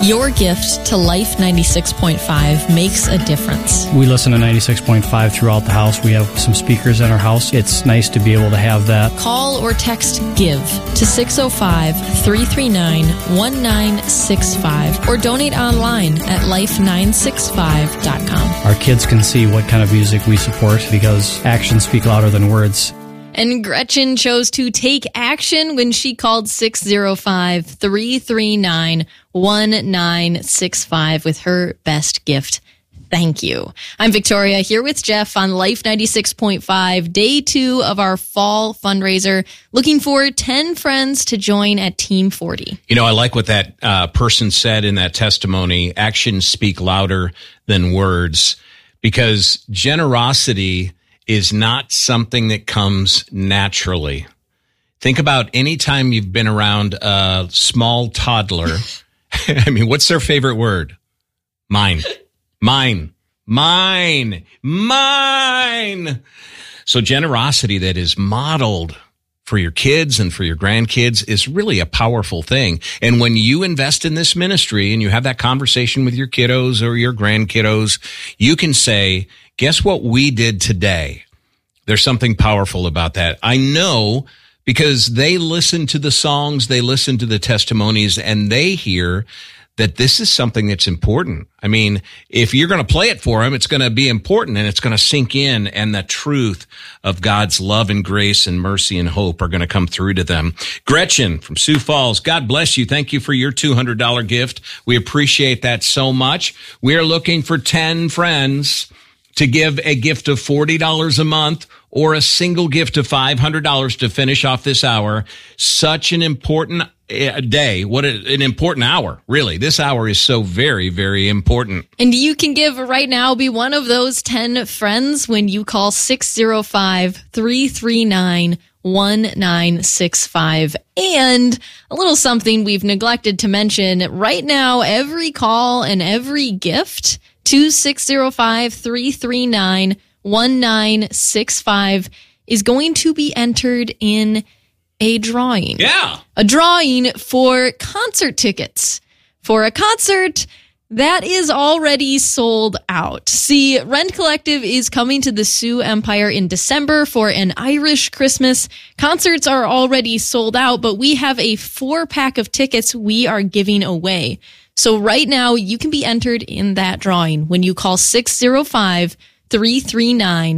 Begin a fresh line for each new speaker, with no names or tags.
Your gift to Life 96.5 makes a difference.
We listen to 96.5 throughout the house. We have some speakers in our house. It's nice to be able to have that.
Call or text GIVE to 605-339-1965 or donate online at life965.com.
Our kids can see what kind of music we support because actions speak louder than words.
And Gretchen chose to take action when she called 605-339-1965 with her best gift. Thank you. I'm Victoria here with Jeff on Life 96.5, day 2 of our fall fundraiser, looking for 10 friends to join at Team 40.
You know, I like what that person said in that testimony. Actions speak louder than words, because generosity is not something that comes naturally. Think about any time you've been around a small toddler. I mean, what's their favorite word? Mine. So generosity that is modeled for your kids and for your grandkids is really a powerful thing. And when you invest in this ministry and you have that conversation with your kiddos or your grandkiddos, you can say, guess what we did today? There's something powerful about that. I know, because they listen to the songs, they listen to the testimonies, and they hear that this is something that's important. I mean, if you're going to play it for them, it's going to be important and it's going to sink in, and the truth of God's love and grace and mercy and hope are going to come through to them. Gretchen from Sioux Falls, God bless you. Thank you for your $200 gift. We appreciate that so much. We are looking for 10 friends to give a gift of $40 a month or a single gift of $500 to finish off this hour. Such an important day. What an important hour, really. This hour is so very, very important.
And you can give right now, be one of those 10 friends when you call 605-339-1965. And a little something we've neglected to mention, right now, every call and every gift to 605-339-1965 is going to be entered in a drawing.
Yeah.
A drawing for concert tickets. For a concert that is already sold out. See, Rend Collective is coming to the Sioux Empire in December for an Irish Christmas. Concerts are already sold out, but we have a 4-pack of tickets we are giving away. So right now, you can be entered in that drawing when you call 605-339